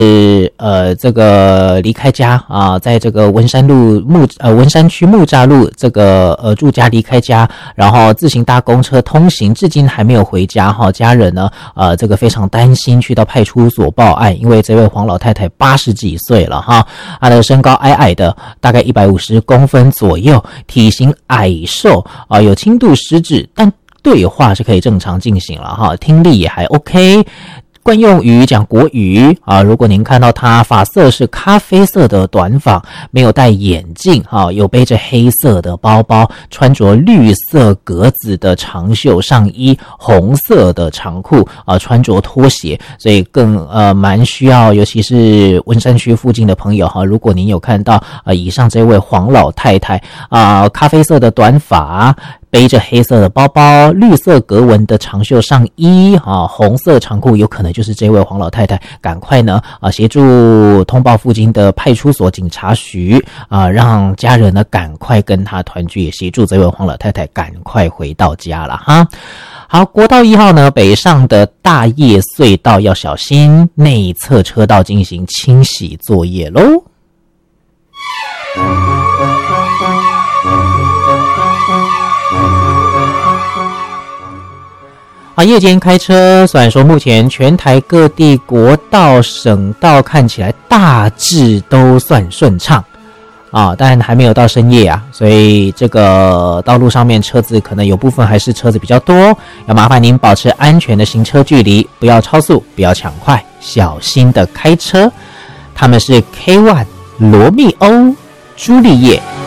这个离开家啊，在这个文山区木栅路这个住家离开家，然后自行搭公车通行，至今还没有回家哈。家人呢这个非常担心，去到派出所报案，因为这位黄老太太80几岁了哈，她的身高矮矮的，大概150公分左右，体型矮瘦啊，有轻度失智，但对话是可以正常进行了哈，听力也还 OK。惯用语讲国语啊，如果您看到他发色是咖啡色的短发，没有戴眼镜啊，有背着黑色的包包，穿着绿色格子的长袖上衣，红色的长裤啊，穿着拖鞋，所以更蛮需要，尤其是文山区附近的朋友哈，如果您有看到以上这位黄老太太啊，咖啡色的短发，背着黑色的包包，绿色格纹的长袖上衣啊，红色长裤，有可能就是这位黄老太太。赶快呢协助通报附近的派出所警察局啊，让家人呢赶快跟她团聚，也协助这位黄老太太赶快回到家了哈。好，国道1号呢北上的大叶隧道要小心，内侧车道进行清洗作业咯。夜间开车，虽然说目前全台各地国道、省道看起来大致都算顺畅啊，但还没有到深夜啊，所以这个道路上面车子可能有部分还是车子比较多，要麻烦您保持安全的行车距离，不要超速，不要抢快，小心的开车。他们是 K1 罗密欧朱丽叶。